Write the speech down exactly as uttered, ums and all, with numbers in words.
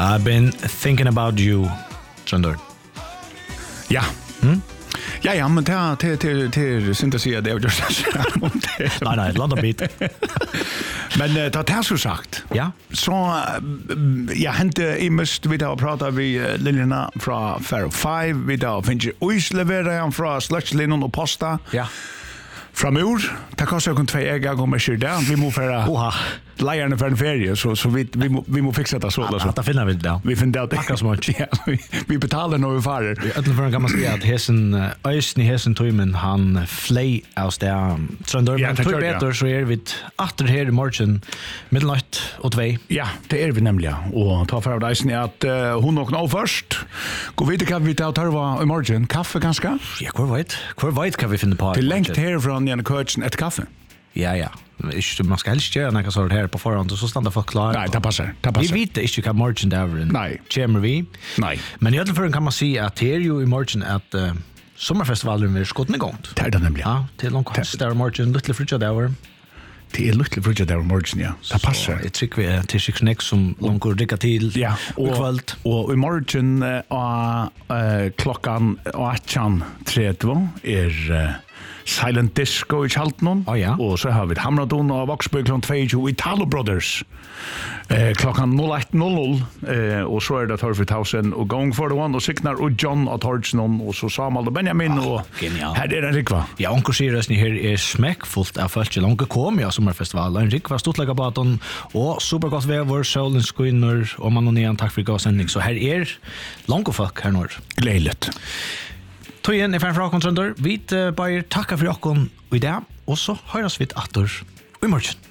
I've been thinking about you, Trondor. Ja. Mm? Ja, ja, men det det det det synd att säga det jag just Nej, nej, landa bit. Men det har det så sagt. Ja. Så jag hände i mest vi då prata vi Lilina från Faro fem vi då finns ju uslevera han från Slutchlinon och Posta. Ja. Framur, det kostar ju två ägg kommer sig där. Vi måste föra Oha. lejarna för en ferie så så vi vi må, vi måste fixa det så Ja, det finner vi där. Vi finner det. Akkurat som ja, vi, vi betalar när vi farer. I ödlen för en kan man säga att hesen östen i hesen tøymen han flay aus der Trondor Ja, men det tøy gjør det, ja. better så är vi åter här i morgon midnatt och två. Ja, det är vi nämligen. Och ta för av dig att uh, hon och nå först. Gå vidare kan vi ta tarva i morgon. Kaffe ganska. Ja, kvar vet. Kvar vet kan vi finna på. Det längt härifrån Janne Kötchen ett kaffe. Ja, ja. Ikke, man skal helst gjøre noe sånt her på forhånd, og så standa folk klar. Nej, det passar. Det Vi passar. vet ikke hva morgen det er. Nei. Kommer vi. Nej. Men i alle fall kan man si at det er jo i morgen at uh, sommerfestivalen vil skått i gang. Det är det nämligen. Ja, til langt hans der i morgen, litt frutja der var. Det är lite frutja där i morgon, ja. Det passar. Jeg trykker vi til Siksnek som langt går drikka til Ja, og og, kvöld. og i morgen uh, uh, klokkan åttan trettio er uh, Silent Disco i Chaltnon. Oh, ja. Og så har vi Hamradon og Voxburg klokkan tjugo i Italo Brothers. Uh, klokkan noll ett noll noll. Uh, og så er det Torfi Tausen og Going for the One og Signar og John og Torchnon og så Samal og Benjamin Ah, og genial. her er en rikva. Ja, onker sier resten her er smekkfullt av folk til langt kom i sommerfestival. En rikva stortlegga på at og supergodt vever, solen skinner og man og nian, takk for god sending. Så her er langt folk her nå. Gleiligt. Tøyen er fem fra Trondor. Vi uh, bare takker for dere i dag, og så høres vi atter i morgen.